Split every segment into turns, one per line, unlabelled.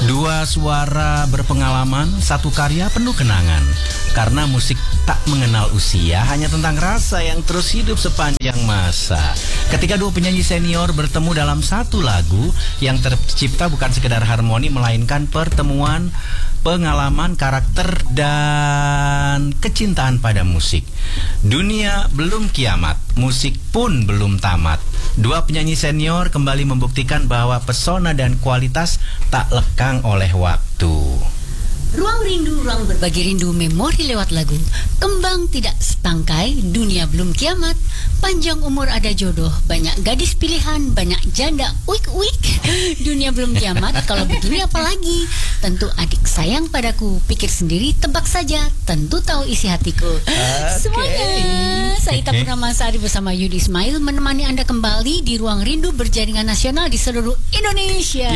Dua suara berpengalaman, satu karya penuh kenangan. Karena musik tak mengenal usia, hanya tentang rasa yang terus hidup sepanjang masa. Ketika dua penyanyi senior bertemu dalam satu lagu, yang tercipta bukan sekedar harmoni, melainkan pertemuan pengalaman, karakter, dan kecintaan pada musik. Dunia belum kiamat, musik pun belum tamat. Dua penyanyi senior kembali membuktikan bahwa pesona dan kualitas tak lekang oleh waktu.
Ruang rindu, ruang berbagi rindu, memori lewat lagu. Kembang tidak setangkai, dunia belum kiamat. Panjang umur ada jodoh, banyak gadis pilihan, banyak janda, uik-uik. Dunia belum kiamat, kalau begini apalagi? Tentu adik sayang padaku, pikir sendiri, tebak saja, tentu tahu isi hatiku. Semuanya, saya Ita Purnamasari bersama Yudi Ismail menemani Anda kembali di Ruang Rindu berjaringan nasional di seluruh Indonesia.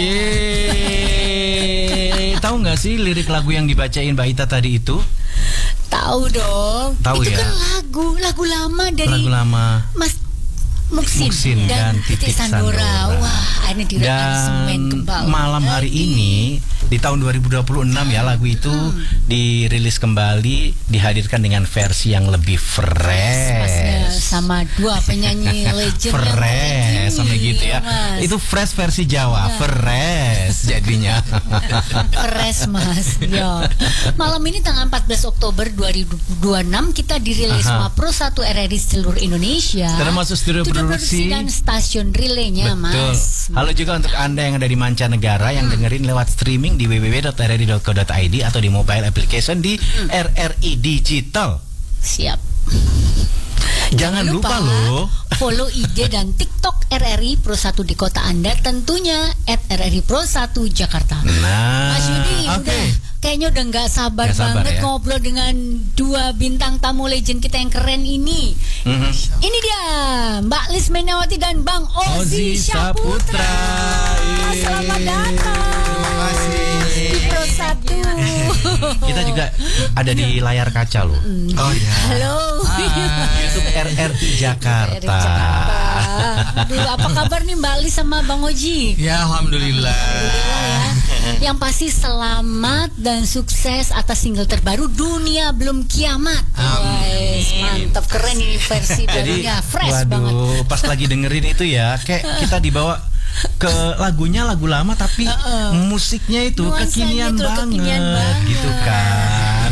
Yeay. Tahu nggak sih lirik lagu yang dibacain Mbak Ita tadi itu?
Tahu dong.
Tahu
itu
ya?
Kan lagu lama dari
Lagu lama
Mas Muksin dan Titik Sandora. Wah, ini diaransemen kembali.
Malam hari ini di tahun 2026 ya, lagu itu dirilis kembali, dihadirkan dengan versi yang lebih fresh.
Sama dua penyanyi legend.
Fresh sama gitu ya.
Mas.
Itu fresh versi Jawa, fresh jadinya.
Fresh Mas. Yo. Malam ini tanggal 14 Oktober 2026 kita dirilis sama Pro 1 RRI seluruh Indonesia.
Termasuk studio produksi
dan stasiun relaynya.
Betul.
Mas.
Halo juga untuk Anda yang ada di mancanegara yang dengerin lewat streaming di www.rri.co.id atau di mobile application di RRI Digital.
Siap.
Jangan lupa loh
follow IG dan TikTok RRI Pro 1 di kota Anda, tentunya @RRI Pro 1 Jakarta.
Nah,
Mas Yudi, udah kayaknya udah nggak sabar banget
ya?
ngobrol dengan dua bintang tamu legend kita yang keren ini. Ini dia Mbak Lis Menawati dan Bang Ozi Syaputra. Selamat datang.
Terima kasih.
Di Pro 1.
Kita juga ada di layar kaca loh.
Oh ya.
Halo.
YouTube RRI Jakarta.
Aduh, apa kabar nih Mbak Lis sama Bang Oji?
Ya, alhamdulillah.
Yang pasti selamat dan sukses atas single terbaru Dunia Belum Kiamat. Wais, mantap, keren ini versi barunya, fresh banget.
Pas lagi dengerin itu ya, kayak kita dibawa ke lagunya lagu lama tapi musiknya itu
Nuansanya
kekinian
itu
banget,
kekinian banget.
gitu kan.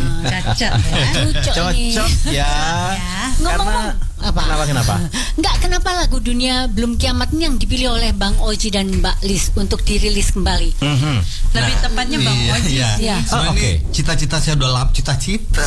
Cocok
ya.
Ngomong-ngomong apa?
Kenapa?
Kenapa lagu Dunia Belum Kiamat ini yang dipilih oleh Bang Oji dan Mbak Lis untuk dirilis kembali?
Lebih tepatnya Bang Oji sih.
Iya.
Sebenarnya cita-cita saya udah lap, cita-cita.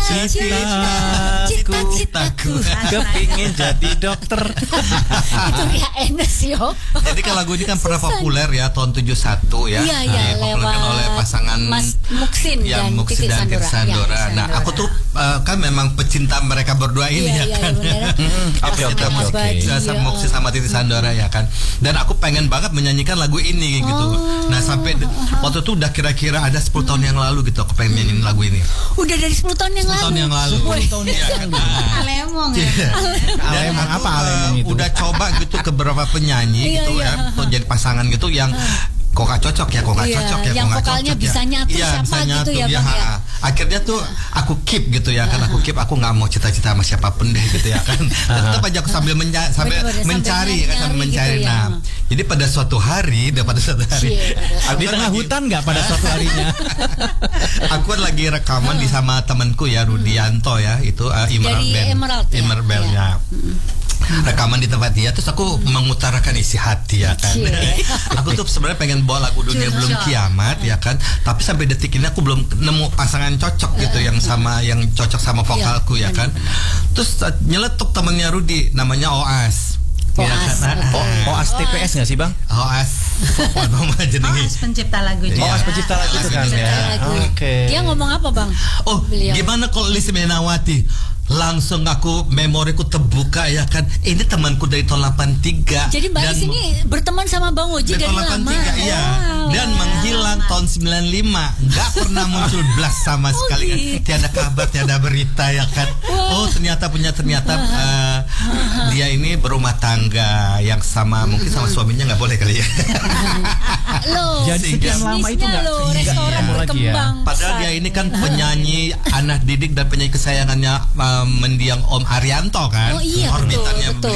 Cita-citaku
Kepingin jadi dokter.
Itu ya enes yo.
Jadi kan lagu ini kan pernah populer ya tahun 71 ya.
Iya,
Dipopulerkan oleh pasangan
Mas Muksin
yang
dan
Muksin dan Titik Sandora.
Ya,
Nah, aku tuh kan memang pecinta mereka berdua ini ya kan.
Oke.
Sama Muksin sama Titik Sandora ya kan. Dan aku pengen banget menyanyikan lagu ini gitu. Nah, sampai waktu itu udah kira-kira ada 10 tahun yang lalu gitu aku pengen nyanyiin lagu ini.
Udah dari 10 tahun yang
10 tahun yang lalu.
Alemong ya.
Alemong apa alemong itu?
Udah coba gitu ke beberapa penyanyi gitu ya, untuk jadi pasangan gitu yang kok gak cocok ya,
yang vokalnya bisa nyatu siapa gitu ya Bang ya.
Akhirnya tuh aku keep gitu ya kan, aku nggak mau cita-cita sama siapapun deh gitu ya kan. Tetap aja aku sambil mencari.
Gitu
Nah, jadi pada suatu hari
di tengah hutan nggak pada suatu harinya.
Aku lagi rekaman di sama temanku ya Rudianto ya, itu Emerald Band ya. Rekaman di tempat dia, terus aku mengutarakan isi hati ya kan. Aku tuh sebenarnya pengen bawa lagu Dunia Belum Kiamat ya kan, tapi sampai detik ini aku belum nemu pasangan cocok gitu yang cocok sama vokalku ya kan. Terus nyeletuk temennya Rudi namanya Oas.
Oas TPS nggak sih Bang?
Oas
pencipta lagu juga.
Oas pencipta lagu itu kan ya. Oke.
Dia ngomong apa Bang?
Gimana kalau Lis Menawati? langsung memoriku terbuka ya kan. Ini temanku dari tahun 83.
Jadi Mbak Is ini berteman sama Bang Oji dari lama.
Iya. Dan menghilang tahun 95, nggak pernah muncul belas sama sekali kan. Tiada kabar, tiada berita ya kan. Oh ternyata dia ini berumah tangga yang sama, mungkin sama suaminya nggak boleh kali ya.
Loh,
jadi sekian lama itu nggak
restoran berkembang.
Padahal dia ini kan penyanyi anak didik dan penyanyi kesayangannya mendiang Om Arianto kan.
Oh iya,
orbitannya
betul.